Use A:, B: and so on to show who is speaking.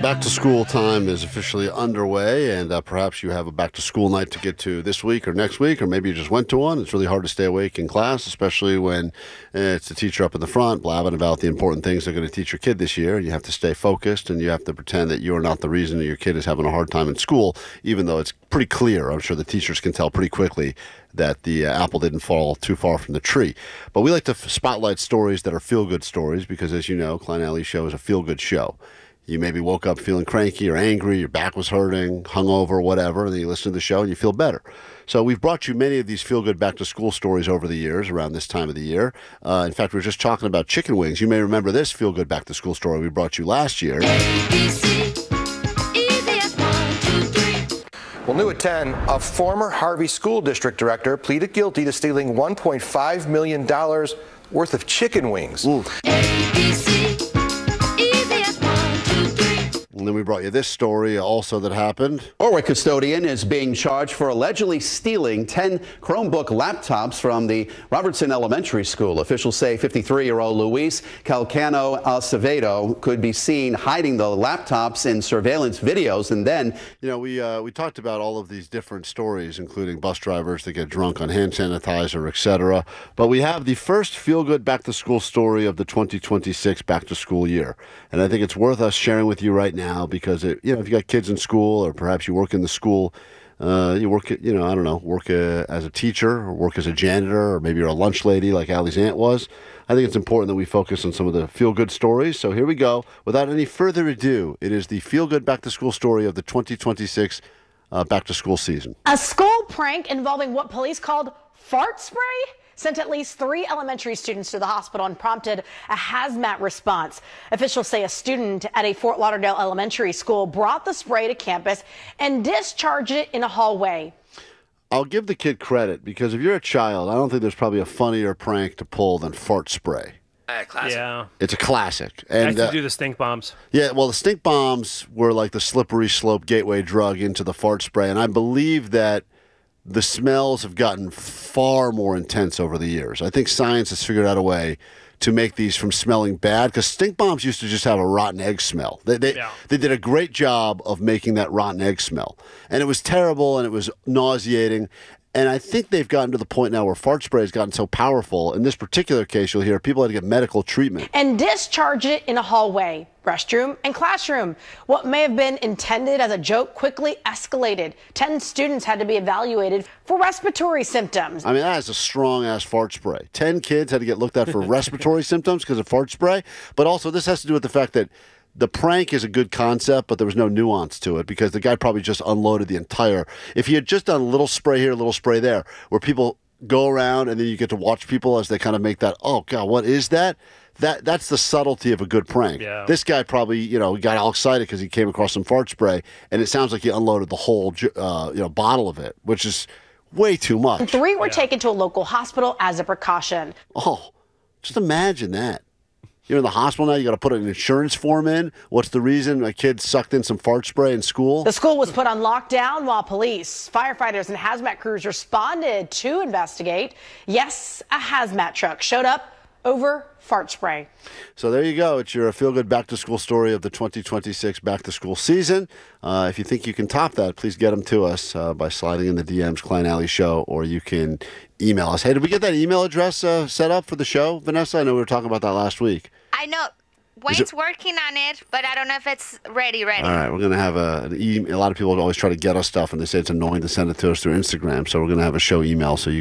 A: Back to school time is officially underway, and perhaps you have a back to school night to get to this week or next week, or maybe you just went to one. It's really hard to stay awake in class, especially when it's the teacher up in the front blabbing about the important things they're going to teach your kid this year. And you have to stay focused, and you have to pretend that you're not the reason that your kid is having a hard time in school, even though it's pretty clear. I'm sure the teachers can tell pretty quickly that the apple didn't fall too far from the tree. But we like to spotlight stories that are feel-good stories because, as you know, Klein Alley Show is a feel-good show. You maybe woke up feeling cranky or angry, your back was hurting, hungover, whatever, and then you listen to the show and you feel better. So we've brought you many of these feel-good back-to-school stories over the years, around this time of the year. In fact, we were just talking about chicken wings. You may remember this feel-good back-to-school story we brought you last year.
B: Well, new at 10, a former Harvey School District director pleaded guilty to stealing $1.5 million worth of chicken wings.
A: And then we brought you this story also that happened.
C: Orwick custodian is being charged for allegedly stealing 10 Chromebook laptops from the Robertson Elementary School. Officials say 53-year-old Luis Calcano Acevedo could be seen hiding the laptops in surveillance videos. And then,
A: you know, we talked about all of these different stories, including bus drivers that get drunk on hand sanitizer, etc. But we have the first feel-good back-to-school story of the 2026 back-to-school year. And I think it's worth us sharing with you right now because, if you got kids in school or perhaps you work in the school, you work, work as a teacher or work as a janitor, or maybe you're a lunch lady like Allie's aunt was. I think it's important that we focus on some of the feel-good stories. So here we go. Without any further ado, it is the feel-good back-to-school story of the 2026 back-to-school season.
D: A school prank involving what police called fart spray sent at least 3 elementary students to the hospital and prompted a hazmat response. Officials say a student at a Fort Lauderdale elementary school brought the spray to campus and discharged it in a hallway.
A: I'll give the kid credit because if you're a child, I don't think there's probably a funnier prank to pull than fart spray.
E: Classic. Yeah.
A: It's a classic.
E: And I used to do the stink bombs.
A: Yeah, well, the stink bombs were like the slippery slope gateway drug into the fart spray, and I believe that the smells have gotten far more intense over the years. I think science has figured out a way to make these from smelling bad, because stink bombs used to just have a rotten egg smell. They did a great job of making that rotten egg smell. And it was terrible and it was nauseating. And I think they've gotten to the point now where fart spray has gotten so powerful. In this particular case, you'll hear people had to get medical treatment.
D: And discharge it in a hallway, restroom, and classroom. What may have been intended as a joke quickly escalated. 10 students had to be evaluated for respiratory symptoms.
A: I mean, that is a strong-ass fart spray. 10 kids had to get looked at for respiratory symptoms because of fart spray. But also, this has to do with the fact that the prank is a good concept, but there was no nuance to it because the guy probably just unloaded the entire. If he had just done a little spray here, a little spray there, where people go around and then you get to watch people as they kind of make that, oh, God, what is that? That's the subtlety of a good prank.
E: Yeah.
A: This guy probably, got all excited because he came across some fart spray, and it sounds like he unloaded the whole, bottle of it, which is way too much.
D: 3 were taken to a local hospital as a precaution.
A: Oh, just imagine that. You're in the hospital now, you got to put an insurance form in. What's the reason a kid sucked in some fart spray in school?
D: The school was put on lockdown while police, firefighters, and hazmat crews responded to investigate. Yes, a hazmat truck showed up over fart spray.
A: So there you go. It's your feel-good back-to-school story of the 2026 back-to-school season. If you think you can top that, please get them to us by sliding in the DMs, Klein Alley Show, or you can email us. Hey, did we get that email address set up for the show, Vanessa? I know we were talking about that last week.
F: I know. Wayne's working on it, but I don't know if it's ready.
A: All right, we're going to have an email. A lot of people always try to get us stuff, and they say it's annoying to send it to us through Instagram, so we're going to have a show email so you